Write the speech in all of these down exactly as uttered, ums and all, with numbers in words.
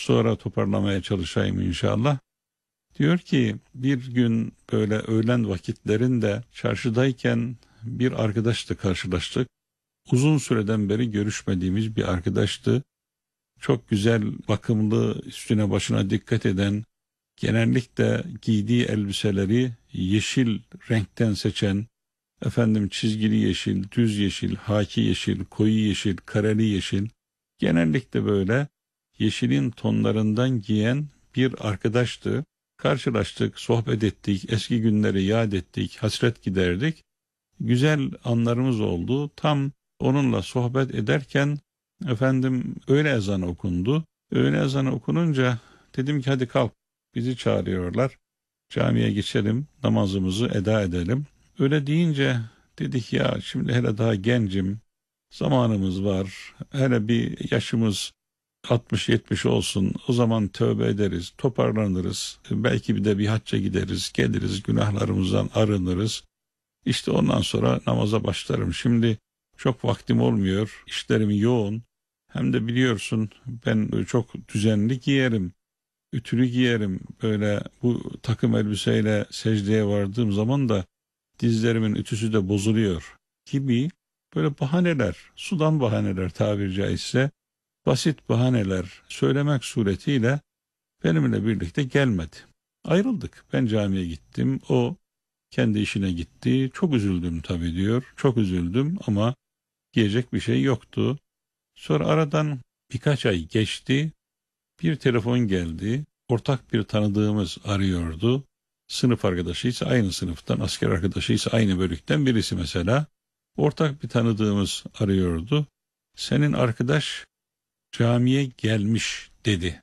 sonra toparlamaya çalışayım inşallah. Diyor ki bir gün böyle öğlen vakitlerinde çarşıdayken bir arkadaşla karşılaştık. Uzun süreden beri görüşmediğimiz bir arkadaştı. Çok güzel, bakımlı, üstüne başına dikkat eden, genellikle giydiği elbiseleri yeşil renkten seçen, efendim çizgili yeşil, düz yeşil, haki yeşil, koyu yeşil, kareli yeşil, genellikle böyle yeşilin tonlarından giyen bir arkadaştı. Karşılaştık, sohbet ettik, eski günleri yad ettik, hasret giderdik. Güzel anlarımız oldu. Tam onunla sohbet ederken efendim öğle ezanı okundu. Öğle ezanı okununca dedim ki hadi kalk, bizi çağırıyorlar. Camiye geçelim, namazımızı eda edelim. Öyle deyince dedik ya şimdi hele daha gencim, zamanımız var. Hele bir yaşımız altmış yetmiş olsun, o zaman tövbe ederiz, toparlanırız. Belki bir de bir hacca gideriz, geliriz, günahlarımızdan arınırız. İşte ondan sonra namaza başlarım. Şimdi çok vaktim olmuyor, işlerim yoğun. Hem de biliyorsun ben çok düzenli giyerim, ütülü giyerim. Böyle bu takım elbiseyle secdeye vardığım zaman da dizlerimin ütüsü de bozuluyor gibi böyle bahaneler, sudan bahaneler tabiri caizse, basit bahaneler söylemek suretiyle benimle birlikte gelmedi. Ayrıldık. Ben camiye gittim. O kendi işine gitti. Çok üzüldüm tabii diyor. Çok üzüldüm ama diyecek bir şey yoktu. Sonra aradan birkaç ay geçti. Bir telefon geldi. Ortak bir tanıdığımız arıyordu. Sınıf arkadaşıysa aynı sınıftan, asker arkadaşıysa aynı bölükten birisi mesela. Ortak bir tanıdığımız arıyordu. Senin arkadaş camiye gelmiş dedi.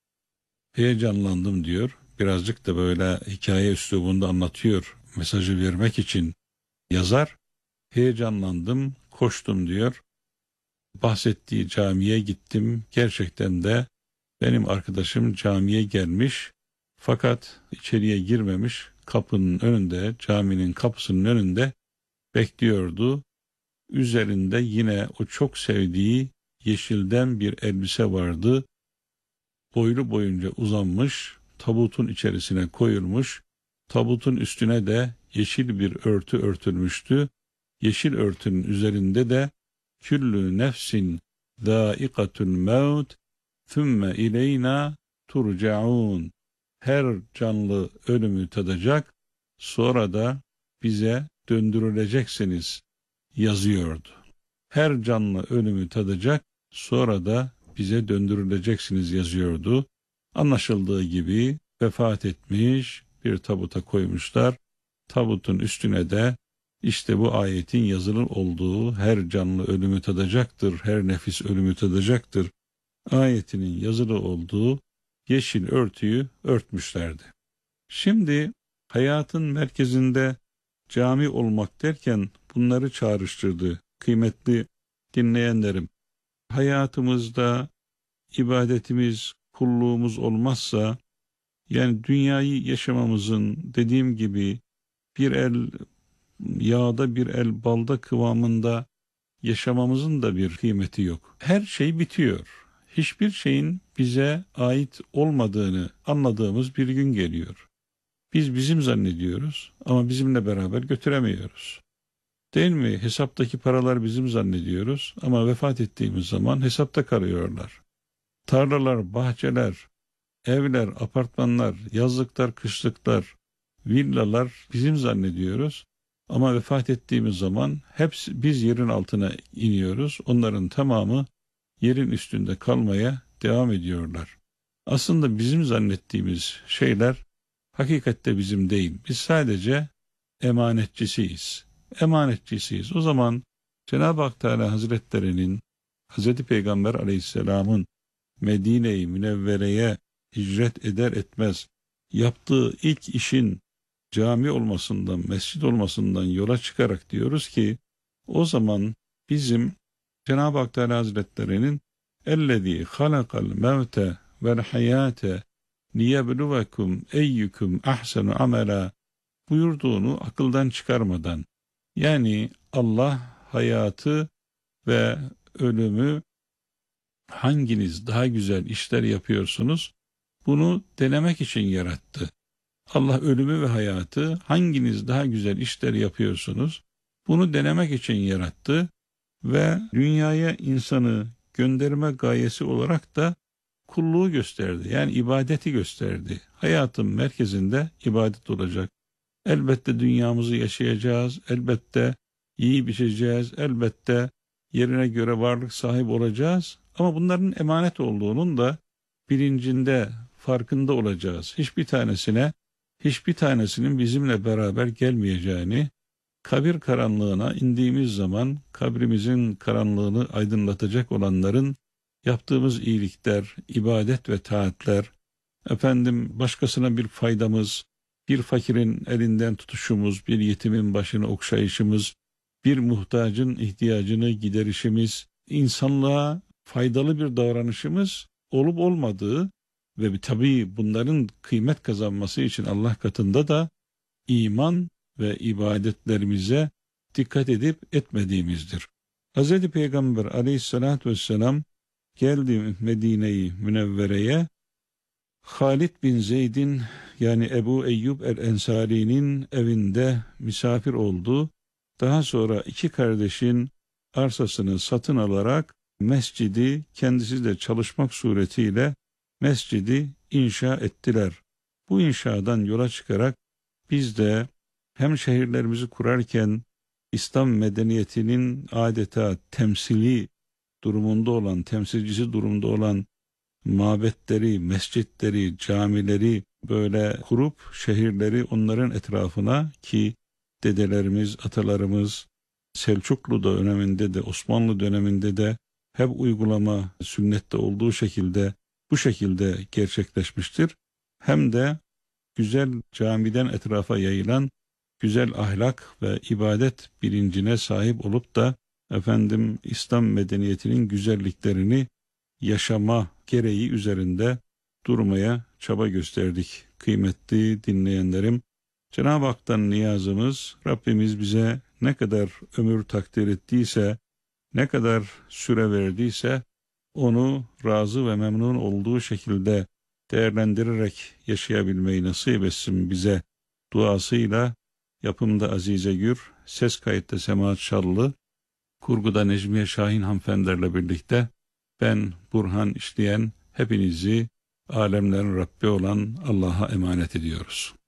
Heyecanlandım diyor. Birazcık da böyle hikaye üslubunda anlatıyor. Mesajı vermek için yazar. Heyecanlandım, koştum diyor. Bahsettiği camiye gittim. Gerçekten de benim arkadaşım camiye gelmiş. Fakat içeriye girmemiş. Kapının önünde, caminin kapısının önünde bekliyordu. Üzerinde yine o çok sevdiği yeşilden bir elbise vardı. Boylu boyunca uzanmış, tabutun içerisine koyulmuş, tabutun üstüne de yeşil bir örtü örtülmüştü. Yeşil örtünün üzerinde de küllü nefsin zâikatul mevt thümme ileyna turcaun. Her canlı ölümü tadacak, sonra da bize döndürüleceksiniz yazıyordu. Her canlı ölümü tadacak, sonra da bize döndürüleceksiniz yazıyordu. Anlaşıldığı gibi vefat etmiş, bir tabuta koymuşlar. Tabutun üstüne de işte bu ayetin yazılı olduğu her canlı ölümü tadacaktır, her nefis ölümü tadacaktır ayetinin yazılı olduğu yeşil örtüyü örtmüşlerdi. Şimdi hayatın merkezinde cami olmak derken bunları çağrıştırdı kıymetli dinleyenlerim. Hayatımızda ibadetimiz, kulluğumuz olmazsa, yani dünyayı yaşamamızın dediğim gibi bir el yağda bir el balda kıvamında yaşamamızın da bir kıymeti yok. Her şey bitiyor. Hiçbir şeyin bize ait olmadığını anladığımız bir gün geliyor. Biz bizim zannediyoruz ama bizimle beraber götüremiyoruz. Değil mi? Hesaptaki paralar bizim zannediyoruz ama vefat ettiğimiz zaman hesapta kalıyorlar. Tarlalar, bahçeler, evler, apartmanlar, yazlıklar, kışlıklar, villalar bizim zannediyoruz. Ama vefat ettiğimiz zaman hepsi biz yerin altına iniyoruz. Onların tamamı yerin üstünde kalmaya devam ediyorlar. Aslında bizim zannettiğimiz şeyler hakikatte bizim değil. Biz sadece emanetçisiyiz. Emanetçisiyiz. O zaman Cenab-ı Hak Teala Hazretlerinin, Hazreti Peygamber Aleyhisselam'ın Medine-i Münevvere'ye hicret eder etmez yaptığı ilk işin cami olmasından, mescid olmasından yola çıkarak diyoruz ki, o zaman bizim Cenab-ı Hak Teala Hazretlerinin اَلَّذ۪ي خَلَقَ الْمَوْتَ وَالْحَيَاةَ لِيَبْلُوَكُمْ اَيُّكُمْ اَحْسَنُ عَمَلًا buyurduğunu akıldan çıkarmadan, yani Allah hayatı ve ölümü hanginiz daha güzel işler yapıyorsunuz? Bunu denemek için yarattı. Allah ölümü ve hayatı hanginiz daha güzel işler yapıyorsunuz? Bunu denemek için yarattı ve dünyaya insanı gönderme gayesi olarak da kulluğu gösterdi. Yani ibadeti gösterdi. Hayatın merkezinde ibadet olacak. Elbette dünyamızı yaşayacağız. Elbette iyi biçeceğiz. Elbette yerine göre varlık sahibi olacağız. Ama bunların emanet olduğunun da bilincinde, farkında olacağız. Hiçbir tanesine, hiçbir tanesinin bizimle beraber gelmeyeceğini, kabir karanlığına indiğimiz zaman kabrimizin karanlığını aydınlatacak olanların yaptığımız iyilikler, ibadet ve taatler, efendim başkasına bir faydamız, bir fakirin elinden tutuşumuz, bir yetimin başını okşayışımız, bir muhtacın ihtiyacını giderişimiz, insanlığa faydalı bir davranışımız olup olmadığı ve tabii bunların kıymet kazanması için Allah katında da iman ve ibadetlerimize dikkat edip etmediğimizdir. Hz. Peygamber aleyhissalatü vesselam geldi Medine-i Münevvere'ye, Halid bin Zeyd'in yani Ebu Eyyub el-Ensari'nin evinde misafir oldu. Daha sonra iki kardeşin arsasını satın alarak mescidi kendisi de çalışmak suretiyle mescidi inşa ettiler. Bu inşadan yola çıkarak biz de hem şehirlerimizi kurarken İslam medeniyetinin adeta temsili durumunda olan, temsilcisi durumunda olan mabetleri, mescitleri, camileri böyle kurup şehirleri onların etrafına, ki dedelerimiz, atalarımız Selçuklu döneminde de Osmanlı döneminde de hep uygulama sünnette olduğu şekilde bu şekilde gerçekleşmiştir. Hem de güzel camiden etrafa yayılan güzel ahlak ve ibadet bilincine sahip olup da efendim İslam medeniyetinin güzelliklerini yaşama gereği üzerinde durmaya çaba gösterdik. Kıymetli dinleyenlerim, Cenab-ı Hak'tan niyazımız, Rabbimiz bize ne kadar ömür takdir ettiyse, ne kadar süre verdiyse onu razı ve memnun olduğu şekilde değerlendirerek yaşayabilmeyi nasip etsin bize duasıyla. Yapımda Azize Gür, ses kayıtta Semahat Şallı, kurguda Necmiye Şahin hanımefendilerle birlikte ben Burhan İşleyen hepinizi alemlerin Rabbi olan Allah'a emanet ediyoruz.